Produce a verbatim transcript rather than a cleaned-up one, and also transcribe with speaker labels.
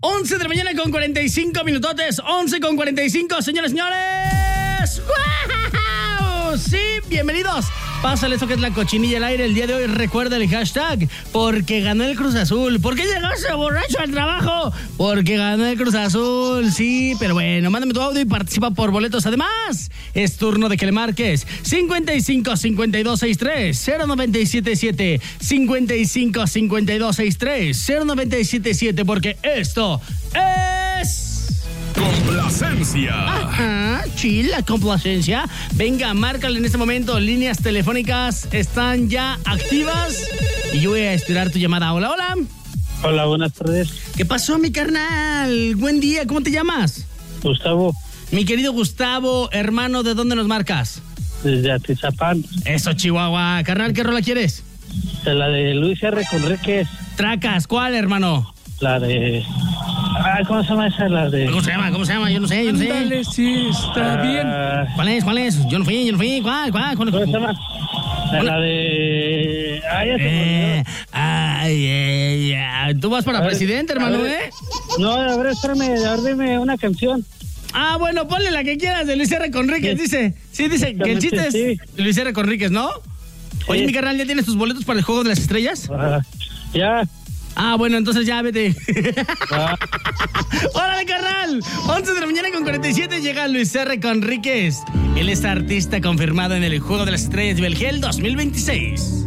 Speaker 1: once de la mañana con cuarenta y cinco minutotes. once con cuarenta y cinco, señores, señores. ¡Wow! Sí, bienvenidos. Pásale eso que es la cochinilla al aire. El día de hoy recuerda el hashtag porque ganó el Cruz Azul. ¿Por qué llegaste borracho al trabajo? Porque ganó el Cruz Azul. Sí, pero bueno, mándame tu audio y participa por boletos. Además, es turno de que le marques cincuenta y cinco, cincuenta y dos, sesenta y tres, cero noventa y siete siete, cincuenta y cinco, cincuenta y dos, sesenta y tres, cero noventa y siete siete, porque esto es...
Speaker 2: Complacencia.
Speaker 1: Ajá, chill, la complacencia. Venga, márcale en este momento. Líneas telefónicas están ya activas y yo voy a esperar tu llamada. Hola, hola.
Speaker 3: Hola, buenas tardes.
Speaker 1: ¿Qué pasó, mi carnal? Buen día, ¿cómo te llamas?
Speaker 3: Gustavo.
Speaker 1: Mi querido Gustavo, hermano, ¿de dónde nos marcas?
Speaker 3: Desde Atizapán.
Speaker 1: Eso, Chihuahua. Carnal, ¿qué rola quieres?
Speaker 3: De la de Luis R. Conríquez.
Speaker 1: Tracas, ¿cuál, hermano?
Speaker 3: La de... Ah, ¿cómo se llama esa? La de...
Speaker 1: ¿Cómo se llama? ¿Cómo se llama? Yo no sé, yo no sé.
Speaker 4: Ándale, sí, está bien.
Speaker 3: Ah,
Speaker 1: ¿Cuál es? ¿Cuál es? Yo no fui, yo no fui. ¿Cuál? ¿Cuál? ¿Cuál?
Speaker 3: ¿Cómo se llama? La, la de... Ah, ya se me
Speaker 1: Eh, ay, ay, ay. Tú vas para
Speaker 3: A ver,
Speaker 1: presidente,
Speaker 3: a
Speaker 1: hermano,
Speaker 3: ver.
Speaker 1: ¿eh?
Speaker 3: olvidó. No, a ver, espérame, a ver, dime una canción.
Speaker 1: Ah, bueno, ponle la que quieras de Luis R. Conríquez,
Speaker 3: Sí.
Speaker 1: dice. Sí, dice que el chiste es
Speaker 3: Sí.
Speaker 1: Luis R. Conríquez, ¿no? Oye,
Speaker 3: Sí.
Speaker 1: mi carnal, ¿ya tienes tus boletos para el Juego de las Estrellas?
Speaker 3: Ah, ya.
Speaker 1: Ah, bueno, entonces ya vete.
Speaker 3: Ah,
Speaker 1: ¡Órale, carnal! once de la mañana con cuarenta y siete llega Luis R. Conríquez. Él es artista confirmado en el Juego de las Estrellas de Belgel dos mil veintiséis.